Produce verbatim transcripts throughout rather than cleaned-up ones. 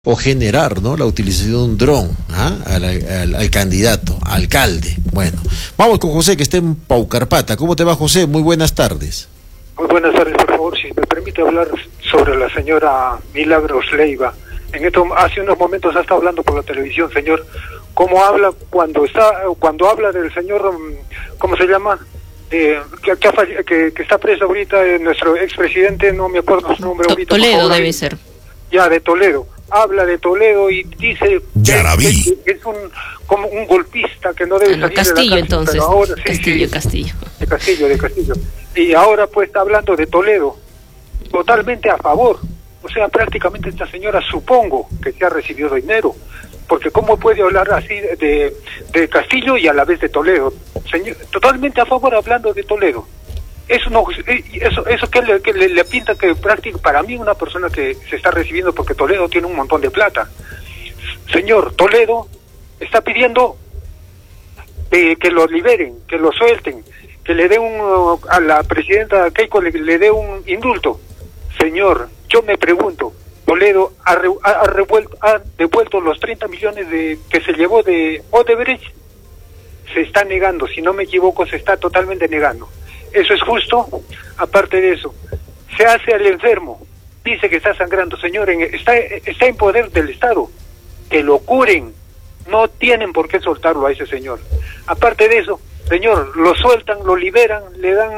o generar, ¿no?, la utilización de un dron ¿ah? al, al, al candidato, alcalde. Bueno, vamos con José, que está en Paucarpata. ¿Cómo te va, José? Muy buenas tardes. Muy buenas tardes, por favor, si me permite hablar sobre la señora Milagros Leiva. En esto, hace unos momentos ha estado hablando por la televisión, señor, cómo habla cuando está, cuando habla del señor, ¿cómo se llama?, Eh, que, que, ha, que, que está preso ahorita, eh, nuestro expresidente, no me acuerdo su nombre ahorita. Toledo debe ser. Ya, de Toledo. Habla de Toledo y dice que, que, que es un como un golpista que no debe bueno, salir Castillo, de la cárcel, entonces. pero ahora, sí, Castillo, sí, Castillo. De Castillo, de Castillo. Y ahora pues está hablando de Toledo, totalmente a favor. O sea, prácticamente esta señora supongo que se ha recibido dinero, porque cómo puede hablar así de, de Castillo y a la vez de Toledo. Señor, totalmente a favor hablando de Toledo. Eso no, eso, eso que le, que le, le pinta que prácticamente para mí una persona que se está recibiendo porque Toledo tiene un montón de plata. Señor, Toledo está pidiendo eh, que lo liberen, que lo suelten, que le dé un, a la presidenta Keiko le, le dé un indulto. Señor, yo me pregunto, Toledo ha, re, ha, revuelto, ha devuelto los treinta millones de que se llevó de Odebrecht. Se está negando, si no me equivoco, se está totalmente negando. ¿Eso es justo? Aparte de eso, se hace al enfermo, dice que está sangrando. Señor, en, está, está en poder del Estado, que lo curen, no tienen por qué soltarlo a ese señor. Aparte de eso, señor, lo sueltan, lo liberan, le dan,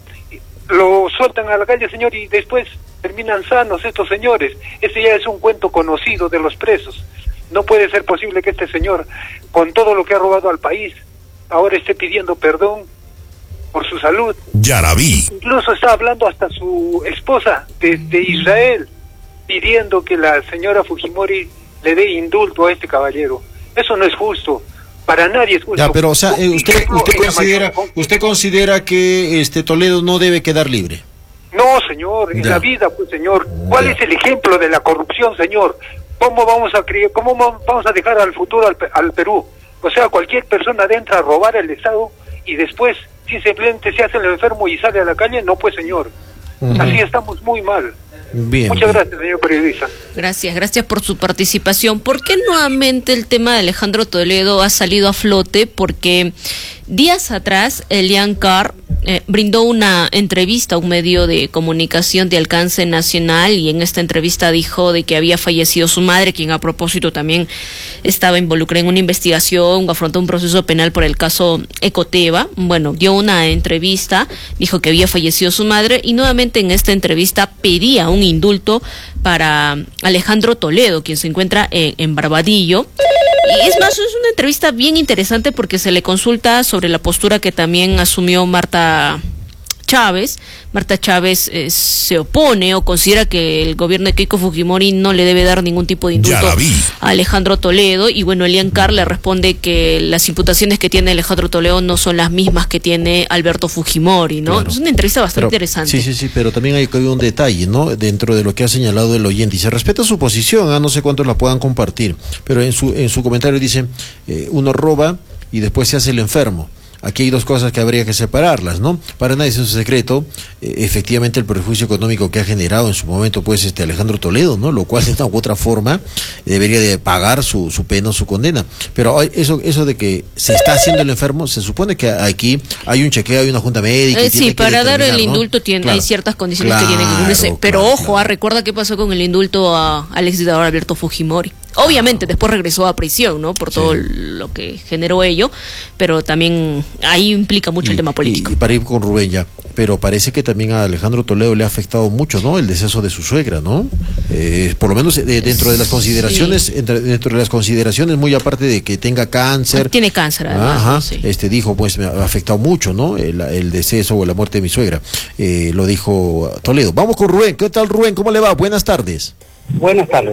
lo sueltan a la calle, señor, y después terminan sanos estos señores. Ese ya es un cuento conocido de los presos. No puede ser posible que este señor, con todo lo que ha robado al país, ahora esté pidiendo perdón por su salud. Yarabí. Incluso está hablando hasta su esposa de, de Israel, pidiendo que la señora Fujimori le dé indulto a este caballero. Eso no es justo. Para nadie es justo. Ya, pero o sea, eh, usted usted considera usted considera que este Toledo no debe quedar libre. No, señor, en ya. la vida, pues, señor. ¿Cuál ya. es el ejemplo de la corrupción, señor? ¿Cómo vamos a creer, cómo vamos a dejar al futuro al, al Perú? O sea, cualquier persona entra a robar el Estado y después, si simplemente se hace el enfermo y sale a la calle, no, pues, señor. Uh-huh. Así estamos muy mal. Bien, Muchas bien. gracias, señor periodista. Gracias, gracias por su participación. ¿Por qué nuevamente el tema de Alejandro Toledo ha salido a flote? Porque días atrás, Elian Carr eh, brindó una entrevista a un medio de comunicación de alcance nacional y en esta entrevista dijo de que había fallecido su madre, quien a propósito también estaba involucrada en una investigación o afrontó un proceso penal por el caso Ecoteva. Bueno, dio una entrevista, dijo que había fallecido su madre y nuevamente en esta entrevista pedía un indulto para Alejandro Toledo, quien se encuentra en, en Barbadillo. Y es más, es una entrevista bien interesante porque se le consulta sobre la postura que también asumió Marta Chávez. Marta Chávez eh, se opone o considera que el gobierno de Keiko Fujimori no le debe dar ningún tipo de indulto a Alejandro Toledo, y bueno, Elian Carr le responde que las imputaciones que tiene Alejandro Toledo no son las mismas que tiene Alberto Fujimori, ¿no? Claro. Es una entrevista bastante pero, interesante. Sí, sí, sí, pero también hay, hay un detalle, ¿no?, dentro de lo que ha señalado el oyente, y se respeta su posición, ¿eh? No sé cuántos la puedan compartir, pero en su, en su comentario dice, eh, uno roba y después se hace el enfermo. Aquí hay dos cosas que habría que separarlas, ¿no? Para nadie es un secreto, eh, efectivamente, el perjuicio económico que ha generado en su momento, pues, este Alejandro Toledo, ¿no? Lo cual, de una u otra forma, eh, debería de pagar su, su pena o su condena. Pero hay eso eso de que se está haciendo el enfermo, se supone que aquí hay un chequeo, hay una junta médica. Eh, y sí, tiene para que dar el ¿no? indulto tiene, claro. hay ciertas condiciones claro, que tiene que cumplirse. Pero claro, ojo, claro. Ah, recuerda qué pasó con el indulto a, al exdictador Alberto Fujimori. Obviamente, después regresó a prisión, ¿no? Por todo sí. lo que generó ello, pero también ahí implica mucho y, el tema político. Y, y para ir con Rubén ya, pero parece que también a Alejandro Toledo le ha afectado mucho, ¿no?, el deceso de su suegra, ¿no? Eh, por lo menos de, dentro de las consideraciones, sí. entre, dentro de las consideraciones, muy aparte de que tenga cáncer. Ah, tiene cáncer, además. Ajá, sí. este dijo, pues me ha afectado mucho, ¿no?, el, el deceso o la muerte de mi suegra. Eh, lo dijo Toledo. Vamos con Rubén. ¿Qué tal, Rubén? ¿Cómo le va? Buenas tardes. Buenas tardes.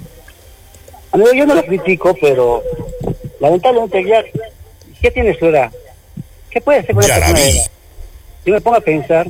Amigo, yo no lo critico, pero lamentablemente ya, ¿qué tiene su edad? ¿Qué puede hacer con esta persona de edad? Yo me pongo a pensar,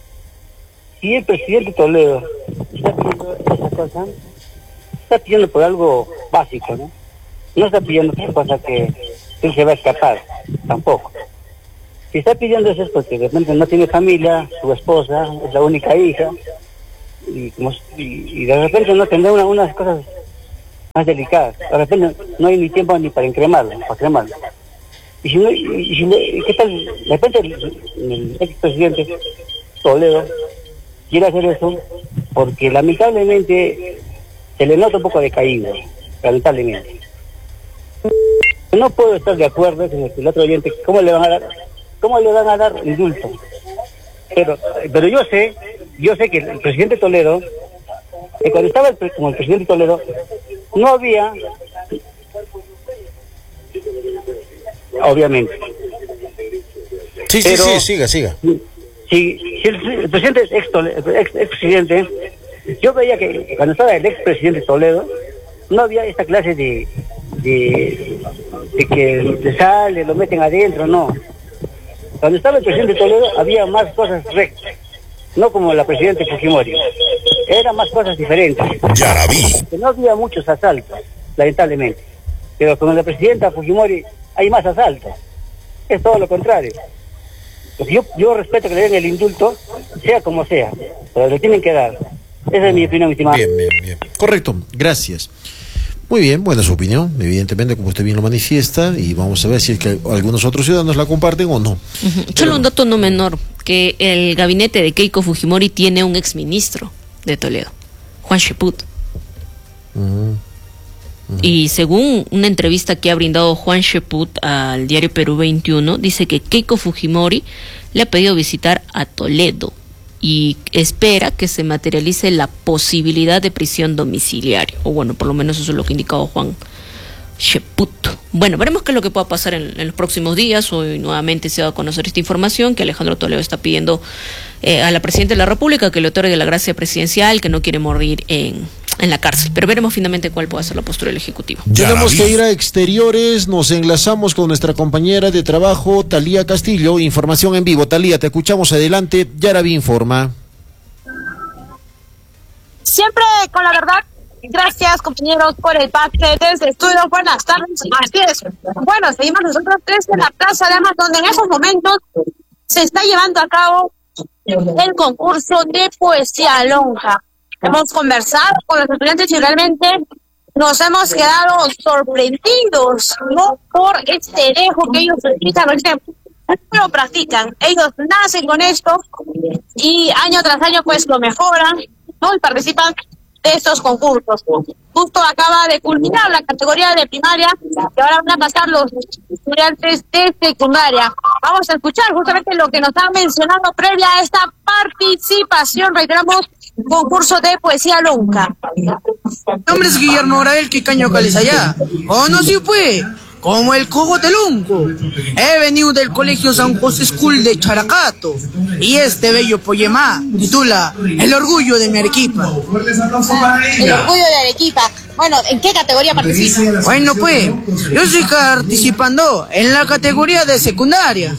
si el presidente Toledo está pidiendo esa cosa, está pidiendo por algo básico, ¿no? No está pidiendo otra cosa que él se va a escapar, tampoco. Si está pidiendo eso es porque de repente no tiene familia, su esposa es la única hija, y, como, y, y de repente no tendrá una, unas cosas más delicadas. De repente no hay ni tiempo ni para encremarlo, para cremarlo. Y si no, y si no, ¿qué tal? De repente el, el expresidente Toledo quiere hacer eso porque lamentablemente se le nota un poco decaído, lamentablemente. No puedo estar de acuerdo con el otro oyente, ¿cómo le van a dar, cómo le van a dar indulto? Pero, pero yo sé, yo sé que el presidente Toledo, que cuando estaba el, como el presidente Toledo, no había, obviamente. Sí, pero, sí, sí, siga, siga. Si, si el, el presidente ex, ex, ex presidente, yo veía que cuando estaba el ex presidente Toledo, no había esta clase de, de, de que le sale, lo meten adentro, no. Cuando estaba el presidente Toledo había más cosas rectas, no como la presidenta Fujimori. Eran más cosas diferentes. Ya la vi. No había muchos asaltos, lamentablemente. Pero con la presidenta Fujimori hay más asaltos. Es todo lo contrario. Pues yo, yo respeto que le den el indulto, sea como sea, pero le tienen que dar. Esa es mi opinión, mi estimado. Bien, bien, bien. Correcto, gracias. Muy bien, buena su opinión, evidentemente, como usted bien lo manifiesta, y vamos a ver si es que algunos otros ciudadanos la comparten o no. Uh-huh. Pero... Solo un dato no menor, que el gabinete de Keiko Fujimori tiene un exministro de Toledo, Juan Cheput. Uh-huh. Uh-huh. Y según una entrevista que ha brindado Juan Cheput al diario Perú veintiuno, dice que Keiko Fujimori le ha pedido visitar a Toledo y espera que se materialice la posibilidad de prisión domiciliaria, o bueno, por lo menos eso es lo que ha indicado Juan Cheput. Bueno, veremos qué es lo que pueda pasar en, en los próximos días. Hoy nuevamente se va a conocer esta información que Alejandro Toledo está pidiendo eh, a la Presidenta de la República que le otorgue la gracia presidencial, que no quiere morir en, en la cárcel, pero veremos finalmente cuál puede ser la postura del Ejecutivo. Tenemos que ir a exteriores, nos enlazamos con nuestra compañera de trabajo, Talía Castillo, información en vivo. Talía, te escuchamos, adelante, Yaraví informa. Siempre con la verdad. Gracias, compañeros, por el pase desde estudio. Buenas tardes. Así es. Bueno, seguimos nosotros tres en la Plaza de Armas, donde en esos momentos se está llevando a cabo el concurso de poesía lonja. Hemos conversado con los estudiantes y realmente nos hemos quedado sorprendidos, ¿no? Por este dejo que ellos practican, lo practican. Ellos nacen con esto y año tras año pues lo mejoran, ¿no? Y participan de estos concursos. Justo acaba de culminar la categoría de primaria y ahora van a pasar los estudiantes de secundaria. Vamos a escuchar justamente lo que nos han mencionado previa a esta participación. Reiteramos, concurso de poesía lonja. Mi nombre es Guillermo Grael Quicaño Calizayá. ¿O no se fue? Como el cogotelunco. He venido del colegio San José School de Characato y este bello poema titula El orgullo de mi Arequipa. Ah, el orgullo de Arequipa. Bueno, ¿en qué categoría participa? Bueno, pues, yo estoy participando en la categoría de secundaria.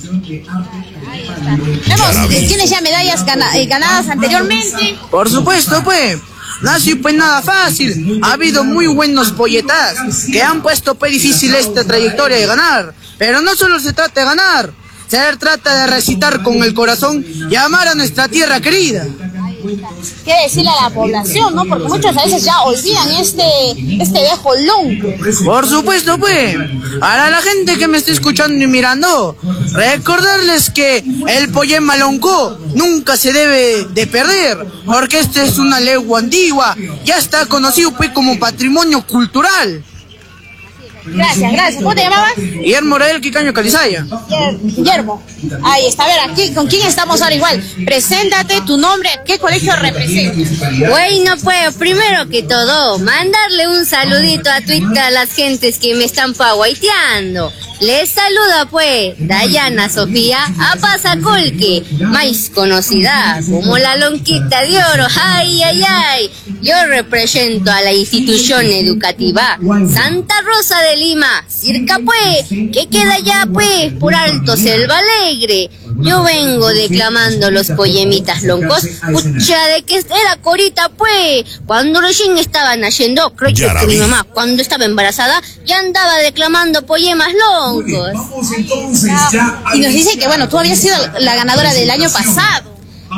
Vemos, ¿tienes ya medallas gana, eh, ganadas anteriormente? Por supuesto, pues. No ha sido pues nada fácil. Ha habido muy buenos poetas que han puesto pues difícil esta trayectoria de ganar. Pero no solo se trata de ganar, se trata de recitar con el corazón y amar a nuestra tierra querida. ¿Qué decirle a la población, no? Porque muchas veces ya olvidan este este dejo lonco. Por supuesto, pues. Para la gente que me está escuchando y mirando, recordarles que el poema lonco nunca se debe de perder, porque esta es una lengua antigua, ya está conocido pues como patrimonio cultural. Gracias, gracias. ¿Cómo te llamabas? Guillermo Rael Quicaño Calizaya. Guillermo. Ahí está. A ver, aquí, ¿con quién estamos ahora igual? Preséntate, tu nombre, ¿qué colegio representas? Bueno, pues, primero que todo, mandarle un saludito a Twitter a las gentes que me están paguaiteando. Les saluda, pues, Dayana Sofía Apazacolque, más conocida como la Lonquita de Oro. ¡Ay, ay, ay! Yo represento a la institución educativa Santa Rosa de Lima, circa, pues, que queda ya, pues, por Alto Selva Alegre. Yo vengo declamando los poemitas loncos, pucha, de que era corita, pues, cuando recién estaba naciendo, creo que, que mi mamá, cuando estaba embarazada, ya andaba declamando poemas loncos. Ah, y nos dice que, bueno, tú habías sido la ganadora del año pasado.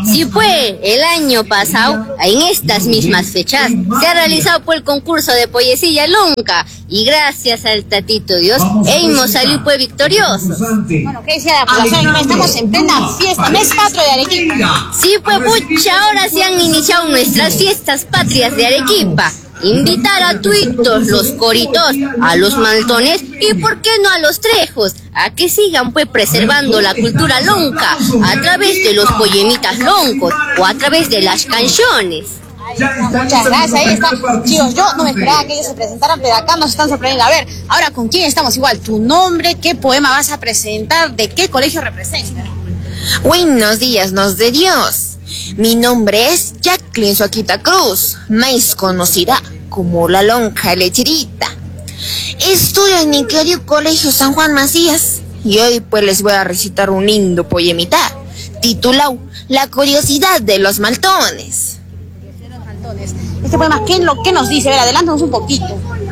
Sí, pues, el año pasado, en estas mismas fechas, se ha realizado pues el concurso de poesía lonca, y gracias al Tatito Dios, hemos salido pues victoriosos. Bueno, ¿qué decía la población? Estamos en plena fiesta, mes patrio de Arequipa. Sí, pues, pucha, ahora se han iniciado nuestras fiestas patrias de Arequipa. Invitar a tuitos, los coritos, a los maltones y por qué no a los trejos, a que sigan pues preservando la cultura lonca a través de los poemitas loncos o a través de las canciones. Muchas gracias, ahí está. Chicos, yo no me esperaba que ellos se presentaran, pero acá nos están sorprendiendo. A ver, ahora, ¿con quién estamos? Igual, tu nombre, qué poema vas a presentar, de qué colegio representa. Buenos días, nos de Dios. Mi nombre es Jacqueline Suaquita Cruz, más conocida como la lonja lecherita. Estudio en mi querido colegio San Juan Macías y hoy pues les voy a recitar un lindo poemita titulado La curiosidad de los maltones. Este poema, ¿qué, lo, qué nos dice? A ver, adelántanos un poquito.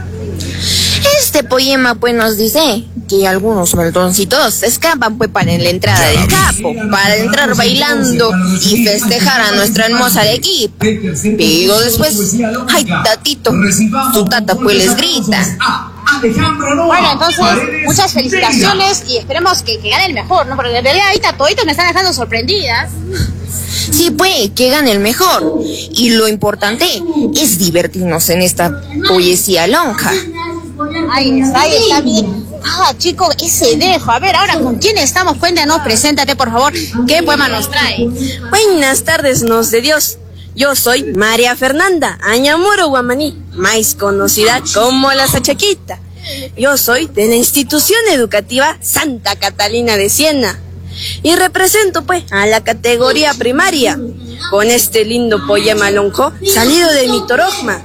Este poema pues nos dice que algunos maltoncitos se escapan pues para en la entrada del capo, para entrar bailando y festejar a nuestra hermosa Arequipa. Pero después, ay tatito, tu tata pues les grita. Bueno, entonces, muchas felicitaciones y esperemos que, que gane el mejor, ¿no? Porque en realidad ahorita toditos me están dejando sorprendidas. Sí, pues, que gane el mejor. Y lo importante es divertirnos en esta poesía lonja. Ahí está, ahí está bien. Ah, chico, ese dejo. A ver, ahora, ¿con quién estamos? Cuéntanos, preséntate, por favor. ¿Qué poema nos trae? Buenas tardes, nos de Dios. Yo soy María Fernanda Añamuro Guamaní, más conocida como la Sachaquita. Yo soy de la institución educativa Santa Catalina de Siena y represento pues a la categoría primaria con este lindo poema lonco salido de mi torogma.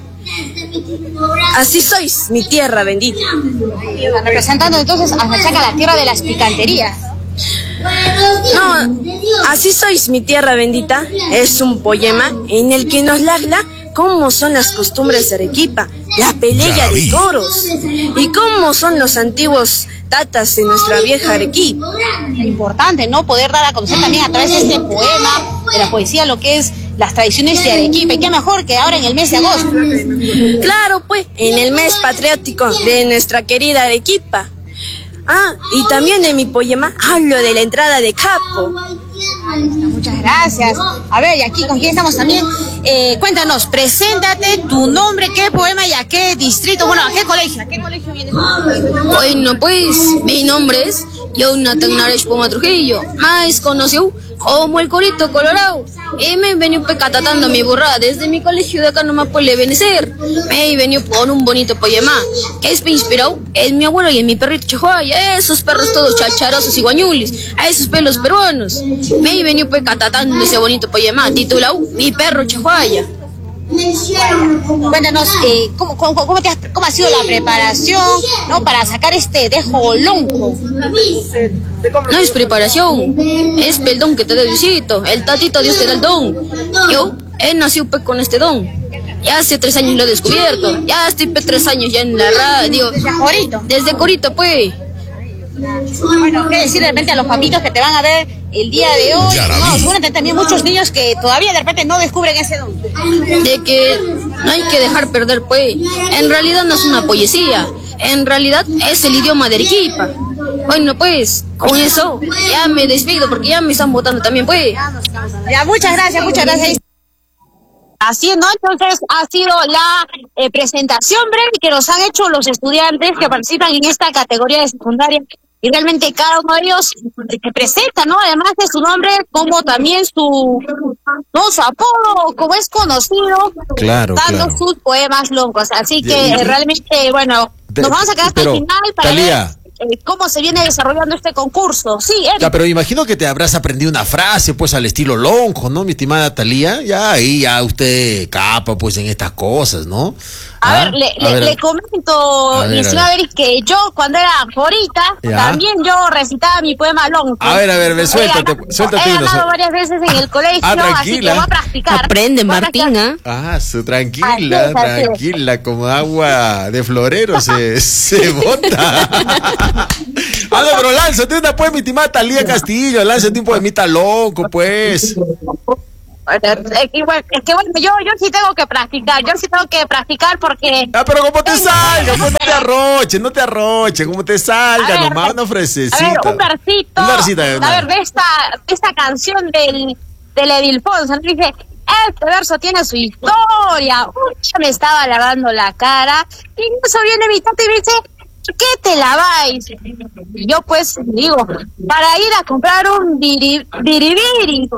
Así sois, mi tierra bendita. Representando entonces a Sachaca, la tierra de las picanterías. No, así sois, mi tierra bendita. Es un poema en el que nos habla cómo son las costumbres de Arequipa, la pelea de toros y cómo son los antiguos tatas de nuestra vieja Arequipa. Es importante, ¿no? Poder dar a conocer también a través de este poema, de la poesía, lo que es las tradiciones de Arequipa. Y qué mejor que ahora en el mes de agosto. Claro, pues, en el mes patriótico de nuestra querida Arequipa. Ah, y también en mi poema hablo de la entrada de Capo. Muchas gracias. A ver, y aquí con quién estamos también. Eh, cuéntanos, preséntate, tu nombre, qué poema y a qué distrito, bueno, a qué colegio, a qué colegio vienes. Bueno, pues, mi nombre es Jonathan Naresh Poma Trujillo, más conocido como el Corito Colorado. Y me he venido pecatatando mi burrada desde mi colegio de acá nomás por Benecer. Me he venido con un bonito poema que es inspirado en mi abuelo y en mi perrito Chajuaya, esos perros todos chacharosos y guañulis, a esos pelos peruanos. Me he venido pecatatando ese bonito poema titulado Mi perro Chajuaya. Cuéntanos, eh, ¿cómo, cómo, cómo, te has, ¿cómo ha sido la preparación, ¿no? Para sacar este dejo lonco? No es preparación, es el don que te da Diosito, el Tatito Dios te da el don. Yo he nacido pues con este don. Ya hace tres años lo he descubierto, ya estoy pues, tres años ya en la radio. ¿Desde Corito? Desde Corito, pues. Bueno, ¿qué decir de repente a los papitos que te van a ver el día de hoy? No, seguramente también muchos niños que todavía de repente no descubren ese don. De que no hay que dejar perder, pues. En realidad no es una poesía, en realidad es el idioma de Arequipa. Bueno, pues, con eso ya me despido porque ya me están votando también, pues. Ya, muchas gracias, muchas gracias. Así, ¿no? Entonces ha sido la eh, presentación breve que nos han hecho los estudiantes que participan en esta categoría de secundaria. Y realmente cada uno de ellos se presenta, ¿no? Además de su nombre, como también su, no, su apodo, como es conocido, claro, dando claro. sus poemas longos. Así que Bien. eh, realmente, bueno, De, nos vamos a quedar hasta pero, el final para Talía, ver eh, cómo se viene desarrollando este concurso. Sí, Eric. Ya, pero imagino que te habrás aprendido una frase, pues, al estilo lonjo, ¿no, mi estimada Talía? Ya, ahí ya usted capa, pues, en estas cosas, ¿no? A ¿Ah? ver, le, A le, ver, le comento, a ver, mi a estimada ver. Eric, que yo cuando era forita, Ya. también yo recitaba mi poema longo. A ver, a ver, ve, suéltate, He ganado- suéltate He uno, ganado suel- varias veces en el colegio, Ah, así que tranquila. voy a practicar. Aprende, Voy a Martín, practicar. ¿ah? Ah, su, Así tranquila, es, así es. tranquila, como agua de florero se, se bota. Ah, no, pero lánzate una, pues, mi estimada Talía Castillo, lánzate un poemita loco, pues. Es que, bueno, es que bueno, yo, yo sí tengo que practicar, yo sí tengo que practicar porque... Ah, pero como te salga, pues no te arroche, no te arroche, como te salga, ver, nomás una ofrececita. A ver, un versito, Un versito, a ver, de esta, de esta canción del, del Edilfonso, ¿no? Dice, este verso tiene su historia, uy, ya me estaba lavando la cara, y eso viene mi tata y me dice, ¿por qué te laváis? Y yo pues digo, para ir a comprar un biri, biribiri.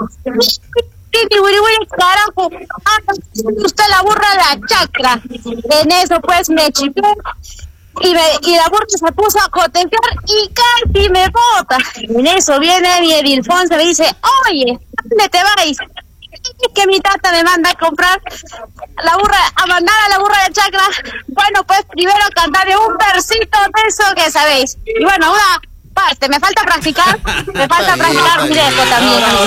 Carajo, ah, usted la burra de la chacra. En eso pues me chiflé y, me, y la burra se puso a cotejar y casi me bota. En eso viene mi Edilfonso y me dice, oye, ¿dónde te vais? Es que mi tata me manda a comprar la burra, a mandar a la burra de chacra. Bueno, pues primero cantaré un versito de eso que sabéis. Y bueno, una parte, me falta practicar, me falta practicar directo también. No, no,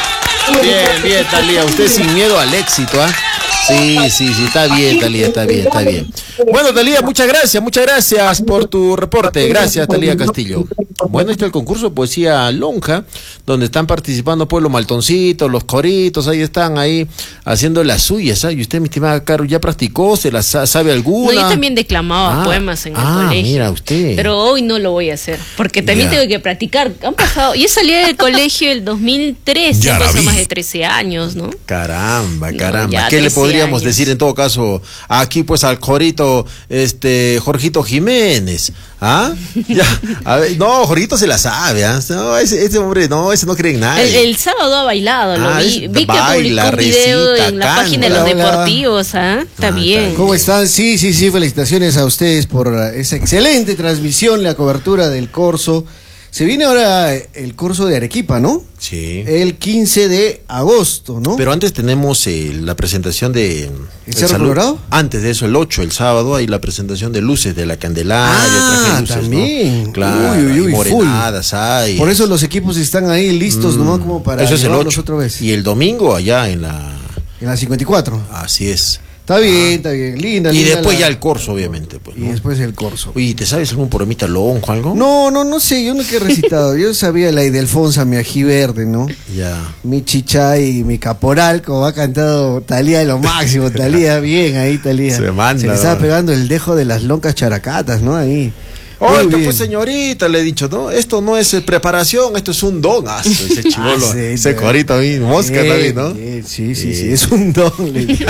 no. Bien, bien, Talía, usted sin miedo al éxito, ¿ah? ¿eh? Sí, sí, sí, está bien, Talía, está bien, está bien. Bueno, Talía, muchas gracias, muchas gracias por tu reporte. Gracias, Talía Castillo. Bueno, está el concurso de poesía lonja, donde están participando pues los maltoncitos, los coritos, ahí están, ahí haciendo las suyas, ¿eh? Y usted, mi estimada Caro, ¿ya practicó? ¿Se las sabe alguna? No, yo también declamaba ah, poemas en el ah, colegio. mira usted. Pero hoy no lo voy a hacer, porque también Ya. tengo que practicar. Han pasado, yo salí del colegio el dos mil tres, Ya ya la pasó vi. más de trece años, ¿no? Caramba, No, caramba. ya ¿Qué le trece podríamos años. decir en todo caso aquí pues al corito, este, Jorgito Jiménez? ¿Ah? Ya, a ver, no, Jorgito se la sabe, ¿ah? No, ese, ese hombre, no, ese no cree en nada. El, el sábado ha bailado, lo Ah, vi. es- Vi que baila, publicó un video recita, en la canta. página de los Hola, hola. deportivos, ¿ah? Está bien. ¿Cómo están? Sí, sí, sí, felicitaciones a ustedes por esa excelente transmisión, la cobertura del corso. Se viene ahora el corso de Arequipa, ¿no? Sí. El quince de agosto, ¿no? Pero antes tenemos eh, la presentación de... ¿El Cerro salud- Colorado? Antes de eso, el ocho, el sábado, hay la presentación de luces de la Candelaria. Ah, traje luces, también. ¿no? Claro, Uy, uy, uy, hay morenadas hay. Por eso los equipos están ahí listos, nomás como para Eso es el llevarlos ocho. otra vez. Y el domingo allá en la... En la cincuenta y cuatro. Así es. Está bien, está bien, linda, Y linda después la- ya el corso, obviamente. Pues, Y ¿no? después el corso. Oye, ¿te sabes algún poemita lonjo, algo? No, no, no sé, yo no que he recitado. Yo sabía la Idelfonsa, mi ají verde, ¿no? Ya. Mi chicha y mi caporal, como ha cantado Talía de lo máximo, Talía, bien ahí, Talía. Se manda, Se le estaba ¿no? pegando el dejo de las loncas characatas, ¿no? Ahí. Oye, Muy bien. pues señorita, le he dicho, ¿no? Esto no es eh, preparación, esto es un don. Ah, ese chivolo, Ah, sí, ese sí. corito ahí, mosca Bien, también, ¿no? bien, sí, sí, sí, Sí. es un don. le digo.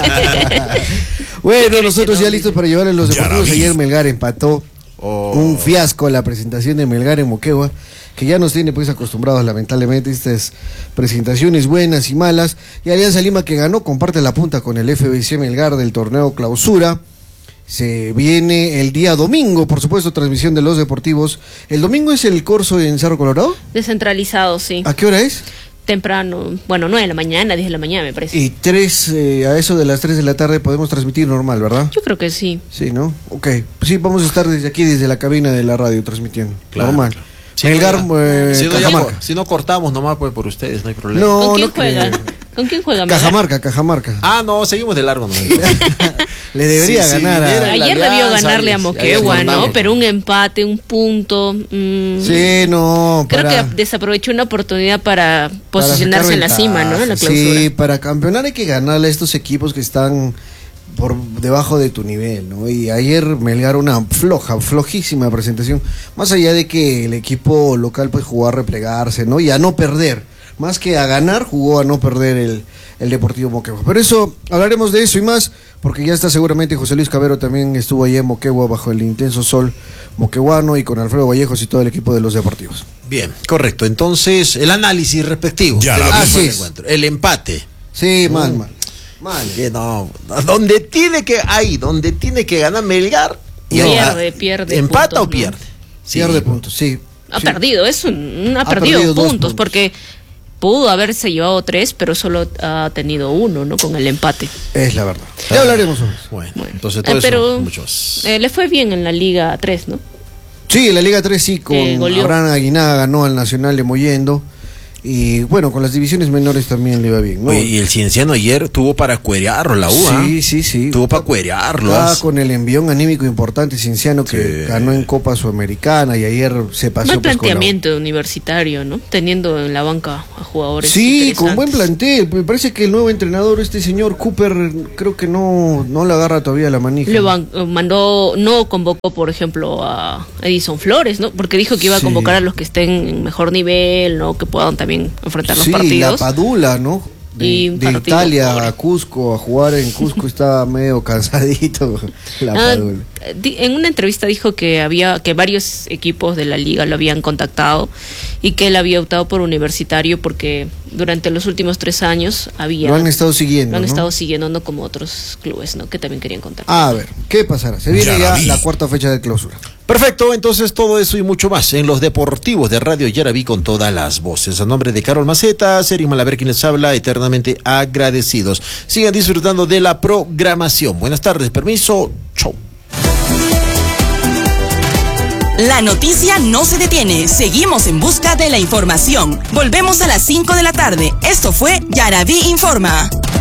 Bueno, nosotros ya listos para llevar en los Ya la deportivos. vi. Ayer Melgar empató. Oh. Un fiasco la presentación de Melgar en Moquegua, que ya nos tiene pues acostumbrados lamentablemente estas presentaciones buenas y malas. Y Alianza Lima, que ganó, comparte la punta con el F B C Melgar del torneo Clausura. Se viene el día domingo, por supuesto, transmisión de los deportivos. ¿El domingo es el corso en Cerro Colorado? Descentralizado, sí. ¿A qué hora es? Temprano, bueno, nueve de la mañana, diez de la mañana me parece. Y tres, eh, a eso de las tres de la tarde podemos transmitir normal, ¿verdad? Yo creo que sí. Sí, ¿no? Ok. Sí, vamos a estar desde aquí, desde la cabina de la radio, transmitiendo. Claro, normal. claro. Si Melgar, no, eh, si, no, ya Cajamarca. por- si no cortamos nomás pues por ustedes, no hay problema. No, ¿Con quién no juega? creo. ¿Con quién juega Melgar? Cajamarca, Cajamarca. Ah, no, seguimos de largo. No, Le debería Sí, sí, ganar a... viniera el Ayer Alianza, debió ganarle ahí- a ahí Moquegua, ¿no? descontamos. Pero un empate, un punto. mm, Sí, no, Creo para- que desaprovechó una oportunidad para para posicionarse sacar en la cima, ¿no? En la ventaja. clausura. Sí, para campeonar hay que ganarle a estos equipos que están por debajo de tu nivel, ¿no? Y ayer Melgar una floja, flojísima presentación, más allá de que el equipo local pues jugó a replegarse, ¿no? Y a no perder, más que a ganar, jugó a no perder el, el Deportivo Moquegua. Pero eso, hablaremos de eso y más, porque ya está seguramente José Luis Cabero también estuvo allí en Moquegua bajo el intenso sol moqueguano y con Alfredo Vallejos y todo el equipo de los deportivos. Bien, correcto. Entonces, el análisis respectivo. Ya de la lo que vi. fue el Así es. encuentro. El empate. Sí, mal, Mm. mal. Mal. Que no, donde tiene que, ahí, donde tiene que ganar Melgar. y ahí- Pierde, pierde ¿Empata puntos, o ¿no? pierde? Sí. Pierde puntos, sí. Ha Sí. perdido, es un, ha, Ha perdido, perdido dos puntos, puntos. porque pudo haberse llevado tres, pero solo ha tenido uno, ¿no? Con el empate. Es la verdad. Ya hablaremos sobre eso. Bueno, Bueno. entonces Eh, todo eso, pero muchos. eh, le fue bien en la Liga tres, ¿no? Sí, en la Liga tres sí, con Eh, goleó. Abraham Aguinaga ganó al Nacional de Mollendo. Y bueno, con las divisiones menores también le va bien, ¿no? Oye, y el Cienciano ayer tuvo para cuerearlo la U, ¿ah? Sí, sí, sí. Tuvo para cuerearlo. Ah, con el envión anímico importante Cienciano que Sí. ganó en Copa Sudamericana y ayer se pasó. Buen pues, con la U. planteamiento universitario, ¿no? Teniendo en la banca a jugadores Sí, con buen interesantes. plantel. Me parece que el nuevo entrenador, este señor Cooper, creo que no, no le agarra todavía la manija. Le van- mandó, no convocó, por ejemplo, a Edison Flores, ¿no? Porque dijo que iba a Sí. convocar a los que estén en mejor nivel, ¿no? Que puedan también enfrentar los Sí, la partidos. Padula, ¿no? De, Y un de partido Italia pobre. a Cusco, a jugar en Cusco estaba medio cansadito. La Ah, Padula. di- en una entrevista dijo que había que varios equipos de la liga lo habían contactado y que él había optado por Universitario porque durante los últimos tres años había Lo han estado siguiendo, lo han ¿no? estado siguiendo, no como otros clubes, ¿no? Que también querían contactar. A ver, ¿qué pasará? Se viene Ya ya la vi. la cuarta fecha de clausura. Perfecto, entonces todo eso y mucho más en los deportivos de Radio Yaraví con todas las voces. A nombre de Carol Maceta, Seri Malaver quien les habla, eternamente agradecidos. Sigan disfrutando de la programación. Buenas tardes, permiso, chau. La noticia no se detiene. Seguimos en busca de la información. Volvemos a las cinco de la tarde. Esto fue Yaraví Informa.